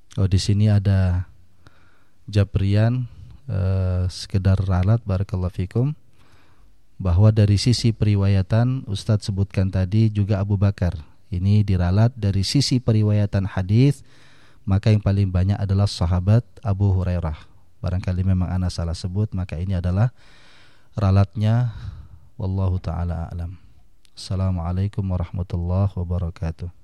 Oh, di sini ada Jabrian sekedar ralat barakallahu fikum, bahwa dari sisi periwayatan Ustadz sebutkan tadi juga Abu Bakar. Ini diralat dari sisi periwayatan hadis, maka yang paling banyak adalah sahabat Abu Hurairah. Barangkali memang ana salah sebut, maka ini adalah ralatnya. Wallahu taala a'lam. Assalamualaikum warahmatullahi wabarakatuh.